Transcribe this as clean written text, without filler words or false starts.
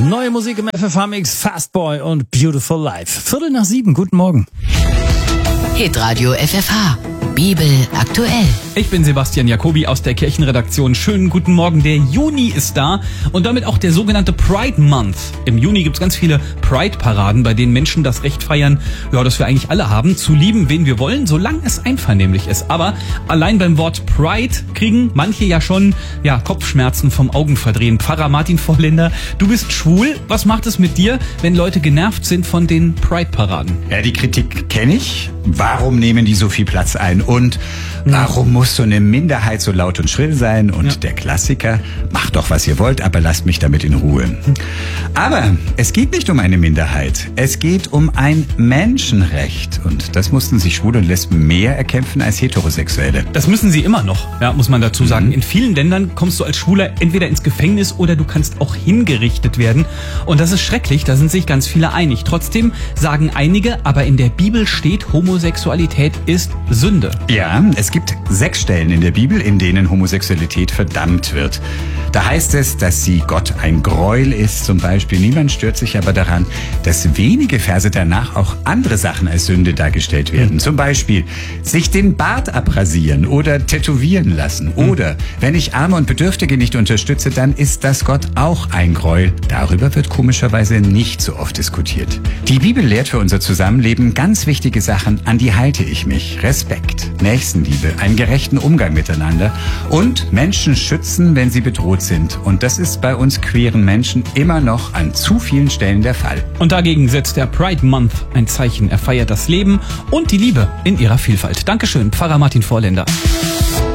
Neue Musik im FFH-Mix, Fastboy und Beautiful Life. 6:45, guten Morgen. Hitradio FFH, Bibel aktuell. Ich bin Sebastian Jacobi aus der Kirchenredaktion. Schönen guten Morgen. Der Juni ist da und damit auch der sogenannte Pride Month. Im Juni gibt's ganz viele Pride-Paraden, bei denen Menschen das Recht feiern, ja, das wir eigentlich alle haben, zu lieben, wen wir wollen, solange es einvernehmlich ist. Aber allein beim Wort Pride kriegen manche ja schon Kopfschmerzen vom Augenverdrehen. Pfarrer Martin Vorländer, du bist schwul. Was macht es mit dir, wenn Leute genervt sind von den Pride-Paraden? Ja, die Kritik kenne ich. Warum nehmen die so viel Platz ein? Und warum muss so eine Minderheit so laut und schrill sein? Und der Klassiker, macht doch, was ihr wollt, aber lasst mich damit in Ruhe. Aber es geht nicht um eine Minderheit. Es geht um ein Menschenrecht. Und das mussten sich Schwule und Lesben mehr erkämpfen als Heterosexuelle. Das müssen sie immer noch, muss man dazu sagen. In vielen Ländern kommst du als Schwuler entweder ins Gefängnis oder du kannst auch hingerichtet werden. Und das ist schrecklich, da sind sich ganz viele einig. Trotzdem sagen einige, aber in der Bibel steht, Homosexualität ist Sünde. Ja, es gibt 6 Stellen in der Bibel, in denen Homosexualität verdammt wird. Da heißt es, dass sie Gott ein Gräuel ist, zum Beispiel. Niemand stört sich aber daran, dass wenige Verse danach auch andere Sachen als Sünde dargestellt werden. Zum Beispiel sich den Bart abrasieren oder tätowieren lassen. Oder wenn ich Arme und Bedürftige nicht unterstütze, dann ist das Gott auch ein Gräuel. Darüber wird komischerweise nicht so oft diskutiert. Die Bibel lehrt für unser Zusammenleben ganz wichtige Sachen, an die halte ich mich. Respekt, Nächstenliebe, einen gerechten Umgang miteinander und Menschen schützen, wenn sie bedroht sind. Und das ist bei uns queeren Menschen immer noch an zu vielen Stellen der Fall. Und dagegen setzt der Pride Month ein Zeichen. Er feiert das Leben und die Liebe in ihrer Vielfalt. Dankeschön, Pfarrer Martin Vorländer.